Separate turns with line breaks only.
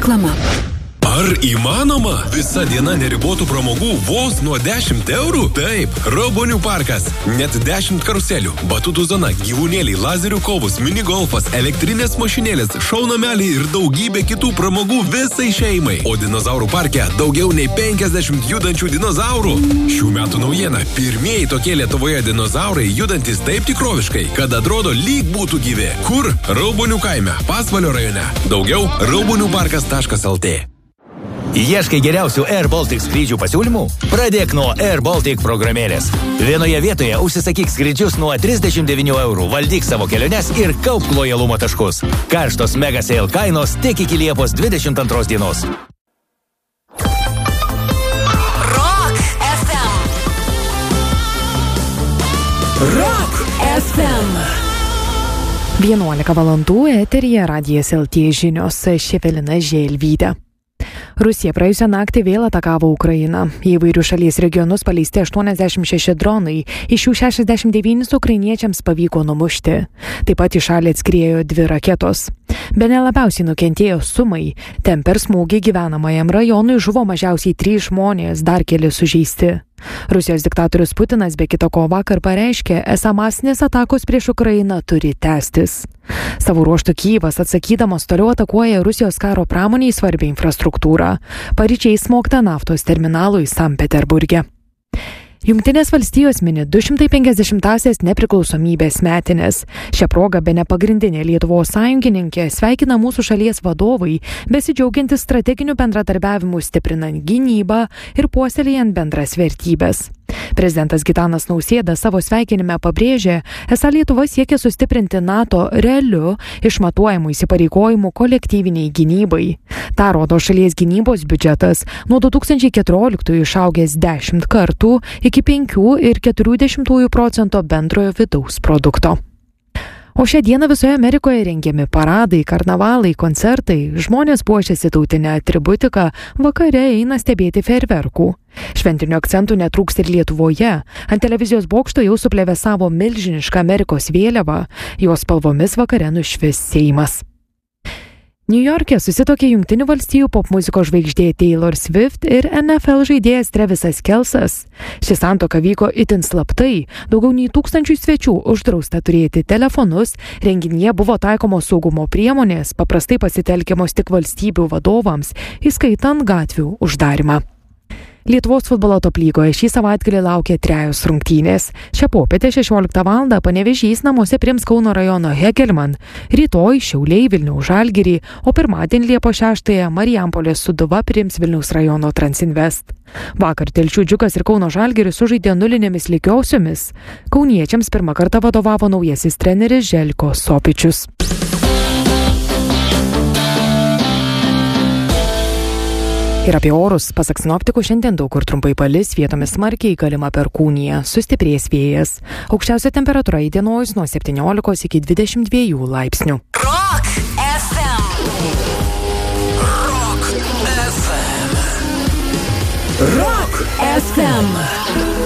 reklama.
Ar įmanoma? Visa diena neribotų pramogų vos nuo 10 eurų? Taip, Raubonių parkas. Net 10 karuselių, batutų zona, gyvūnėliai, lazerių kovos, minigolfas, elektrinės mašinėlės, šaunameliai ir daugybė kitų pramogų visai šeimai. O dinozaurų parke daugiau nei 50 judančių dinozaurų. Šių metų naujiena. Pirmieji tokie Lietuvoje dinozaurai judantis taip tikroviškai, kad atrodo lyg būtų gyvi. Kur? Raubonių kaime, Pasvalio rajone. Daugiau rauboniuparkas.lt.
Ieškai geriausių Air Baltic skrydžių pasiūlymų? Pradėk nuo Air Baltic programėlės. Vienoje vietoje užsisakyk skrydžius nuo 39 eurų, valdyk savo keliones ir kaupk lojalumo taškus. Karštos mega sale kainos tik iki Liepos 22 dienos.
Rock FM. Rock FM.
11 valandų eteryje Radijas LT žinios, Ševelina Želvytė. Rusija praėjusią naktį vėl atakavo Ukrainą. Į įvairių šalies regionus paleisti 86 dronai, iš jų 69 ukrainiečiams pavyko numušti. Taip pat į šalį atskriejo 2 raketos. Bene labiausiai nukentėjo Sumai. Ten per smūgį gyvenamajam rajonui žuvo mažiausiai 3 žmonės, dar keli sužeisti. Rusijos diktatorius Putinas be kita ko vakar pareiškė, esą masinės atakos prieš Ukrainą turi tęstis. Savo ruožtu Kyjivas atsakydamas toliau atakuoja Rusijos karo pramoniai svarbią infrastruktūrą. Paryčiai smogta naftos terminalui Sankt Peterburge. Jungtinės valstijos mini 250-asias nepriklausomybės metinės. Šią progą bene pagrindinė Lietuvos sąjungininkė sveikina mūsų šalies vadovai, besidžiaugiantis strateginiu bendradarbiavimu stiprinant gynybą ir puoselėjant bendras vertybės. Prezidentas Gitanas Nausėda savo sveikinime pabrėžė, esą Lietuva siekia sustiprinti NATO realiu, išmatuojamų įsipareigojimų kolektyviniai gynybai. Ta rodo šalies gynybos biudžetas nuo 2014 išaugęs 10 kartų iki 5,4% bendrojo vidaus produkto. O šią dieną visoje Amerikoje rengiami paradai, karnavalai, koncertai, žmonės puošiasi tautinę atributiką, vakare eina stebėti fejerverkų. Šventinių akcentų netrūks ir Lietuvoje. Ant televizijos bokšto jau suplevėsavo milžiniška Amerikos vėliava, jos spalvomis vakare nušvis Seimas. Niujorke susitokė Jungtinių valstijų popmuzikos žvaigždė Taylor Swift ir NFL žaidėjas Travisas Kelsas. Ši santuoka vyko itin slaptai, daugiau nei 1000 svečių uždrausta turėti telefonus, renginyje buvo taikomos saugumo priemonės, paprastai pasitelkiamos tik valstybių vadovams, įskaitant gatvių uždarimą. Lietuvos futbolo top lygoje šį savaitgalį laukia 3 rungtynės. Šią popietę 16 val. Panevėžys namuose priims Kauno rajono Hegelman, rytoj Šiauliai Vilniaus Žalgirį, o pirmadienį Liepos 6 Marijampolės Sūduva priims Vilniaus rajono Transinvest. Vakar Telšių Džiugas ir Kauno Žalgiris sužaidė 0 lygiosiomis. Kauniečiams pirmą kartą vadovavo naujasis treneris Željko Sopičius. Ir apie orus, pasak sinoptikų, šiandien daug kur trumpai palis, vietomis smarkiai galima perkūnija, sustiprės vėjas. Aukščiausia temperatūra įdienojus nuo 17 iki 22 laipsnių.
Rock FM.
Rock FM.
Rock FM.